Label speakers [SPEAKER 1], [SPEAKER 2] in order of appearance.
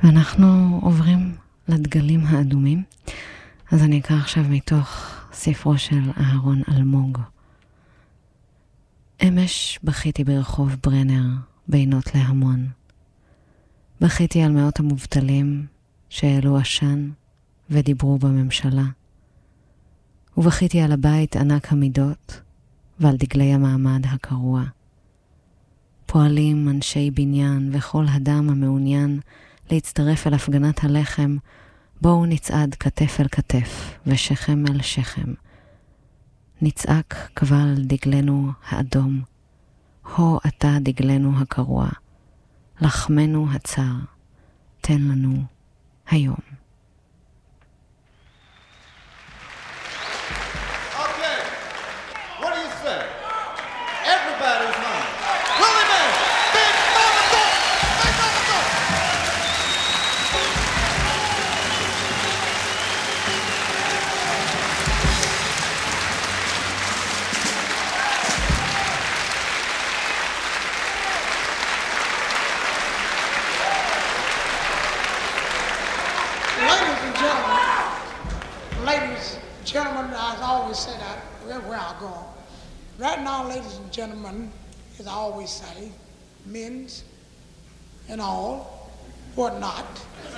[SPEAKER 1] ואנחנו עוברים לדגלים האדומים. אז אני אקרא עכשיו מתוך ספרו של אהרון אלמוג. אמש בכיתי ברחוב ברנר בינות להמון. בכיתי על מאות המובטלים שהעלו עשן ודיברו בממשלה. ובכיתי על הבית ענק המידות ועל דגלי המעמד הקרוע. פועלים, אנשי בניין וכל אדם המעוניין להצטרף אל הפגנת הלחם, בואו נצעד כתף אל כתף ושכם אל שכם. נצעק קבל דגלנו האדום, הו אתה דגלנו הקרוע, לחמנו הצר, תן לנו היום.
[SPEAKER 2] Okay, what do you say? Everybody's mine. Willie Mae, Big Mama Thorpe, Big Mama Thorpe.
[SPEAKER 3] Ladies, gentlemen, as I always say that wherever I go. Right now, ladies and gentlemen, as I always say, men's and all, whatnot.